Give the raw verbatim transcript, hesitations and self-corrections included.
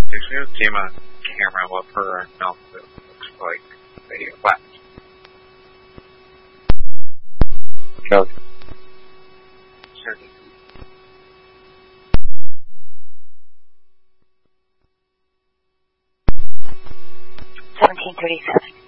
There's no zoom on camera what her mouth looks like. They left. Okay. seventeen thirty-seven.